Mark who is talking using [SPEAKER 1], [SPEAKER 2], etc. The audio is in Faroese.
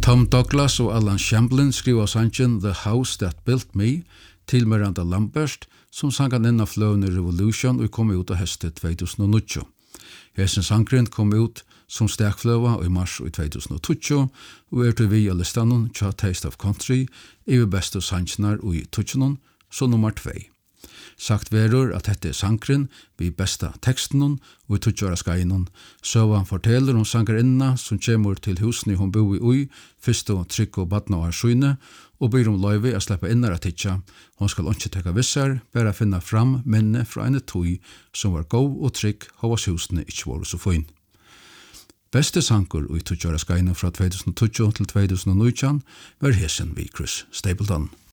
[SPEAKER 1] Tom Douglas og Alan Shamblin skriva sangen The House That Built Me til Miranda Lambert som sangan inn av Flowne Revolution og kom ut av høstet 2009. Hesen sangren kom ut som stekfløva i mars 2020 og til vi alle standen tja Taste of Country i beste sangenar i 2000 så nummer 2. Sagt verur at dette sangren vi besta teksten og i 20 skajnen, så han forteller sangerinna som kommer til husene hun bor i, fyrst og trygg og badna og skyne, og byr løyve å slippe innar at hitja. Hun skal ikke teka vissar, bare finna fram minne fra en tøy som var god og trygg, hos husene ikke var så fin. Beste sanger i 20 skajnen fra 2020 til 2019 var hesen vi Chris Stapleton.